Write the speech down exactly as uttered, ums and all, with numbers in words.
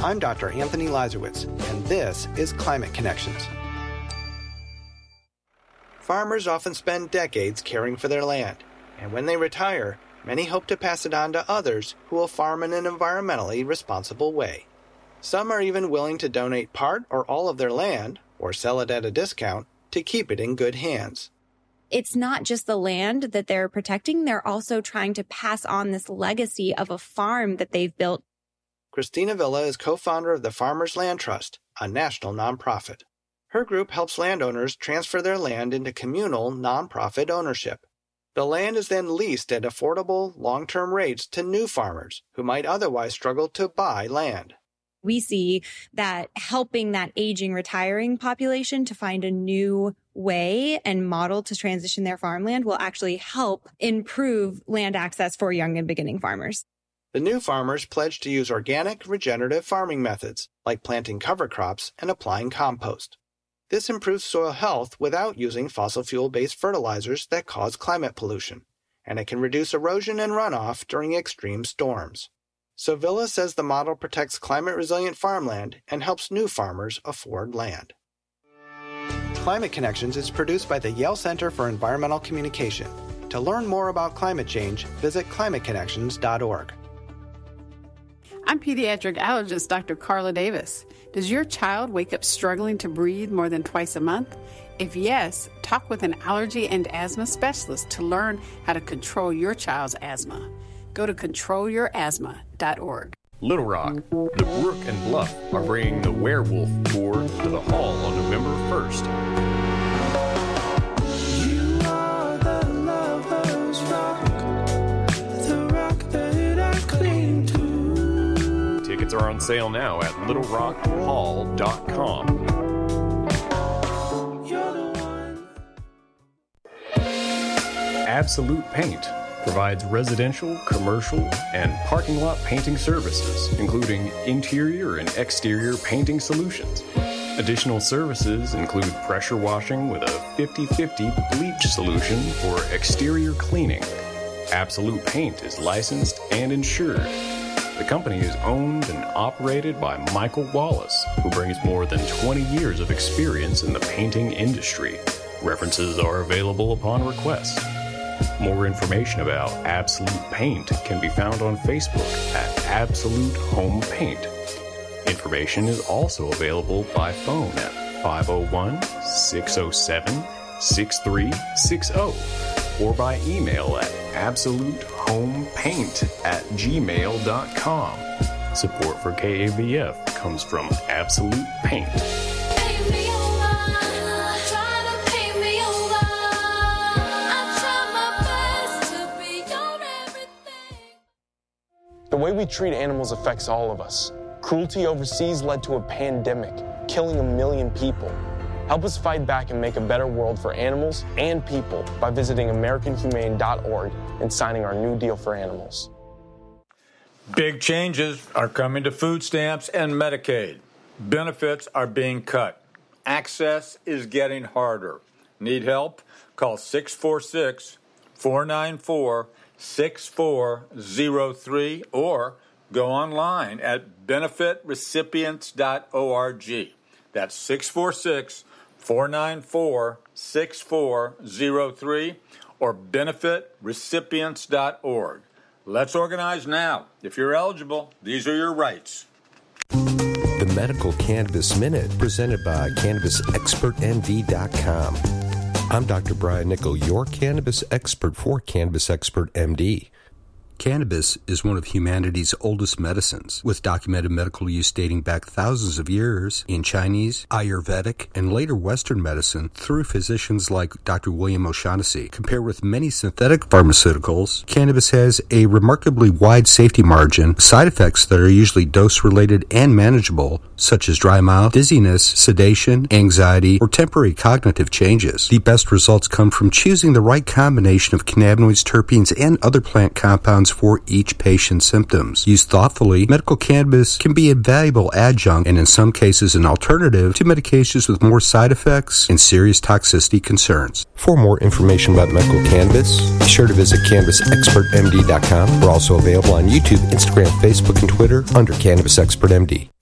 I'm Doctor Anthony Lazarowitz, and this is Climate Connections. Farmers often spend decades caring for their land, and when they retire, many hope to pass it on to others who will farm in an environmentally responsible way. Some are even willing to donate part or all of their land, or sell it at a discount, to keep it in good hands. It's not just the land that they're protecting, they're also trying to pass on this legacy of a farm that they've built. Christina Villa is co-founder of the Farmers Land Trust, a national nonprofit. Her group helps landowners transfer their land into communal nonprofit ownership. The land is then leased at affordable, long-term rates to new farmers who might otherwise struggle to buy land. We see that helping that aging, retiring population to find a new way and model to transition their farmland will actually help improve land access for young and beginning farmers. The new farmers pledge to use organic, regenerative farming methods, like planting cover crops and applying compost. This improves soil health without using fossil fuel-based fertilizers that cause climate pollution, and it can reduce erosion and runoff during extreme storms. So Villa says the model protects climate-resilient farmland and helps new farmers afford land. Climate Connections is produced by the Yale Center for Environmental Communication. To learn more about climate change, visit climate connections dot org. I'm pediatric allergist Doctor Carla Davis. Does your child wake up struggling to breathe more than twice a month? If yes, talk with an allergy and asthma specialist to learn how to control your child's asthma. Go to control your asthma dot org. Little Rock, the Brook and Bluff are bringing the Werewolf Tour to the Hall on November first. You are the lover's rock, the rock that I cling to. Tickets are on sale now at little rock hall dot com. You're the one. Absolute Paint provides residential, commercial, and parking lot painting services, including interior and exterior painting solutions. Additional services include pressure washing with a fifty-fifty bleach solution for exterior cleaning. Absolute Paint is licensed and insured. The company is owned and operated by Michael Wallace, who brings more than twenty years of experience in the painting industry. References are available upon request. More information about Absolute Paint can be found on Facebook at Absolute Home Paint. Information is also available by phone at five oh one, six oh seven, six three six oh or by email at absolute home paint at gmail dot com. Support for K A V F comes from Absolute Paint. The way we treat animals affects all of us. Cruelty overseas led to a pandemic, killing a million people. Help us fight back and make a better world for animals and people by visiting american humane dot org and signing our new deal for animals. Big changes are coming to food stamps and Medicaid. Benefits are being cut. Access is getting harder. Need help? Call six four six, four nine four, six four zero three or go online at benefit recipients dot org. That's six four six, four nine four, six four zero three or benefit recipients dot org. Let's organize now. If you're eligible, these are your rights. The Medical Cannabis Minute, presented by cannabis expert m d dot com. I'm Doctor Brian Nickel, your cannabis expert for Cannabis Expert M D. Cannabis is one of humanity's oldest medicines, with documented medical use dating back thousands of years in Chinese, Ayurvedic, and later Western medicine through physicians like Doctor William O'Shaughnessy. Compared with many synthetic pharmaceuticals, cannabis has a remarkably wide safety margin, side effects that are usually dose-related and manageable, such as dry mouth, dizziness, sedation, anxiety, or temporary cognitive changes. The best results come from choosing the right combination of cannabinoids, terpenes, and other plant compounds for each patient's symptoms. Used thoughtfully, medical cannabis can be a valuable adjunct and in some cases an alternative to medications with more side effects and serious toxicity concerns. For more information about medical cannabis, be sure to visit cannabis expert m d dot com. We're also available on YouTube, Instagram, Facebook, and Twitter under Cannabis Expert M D.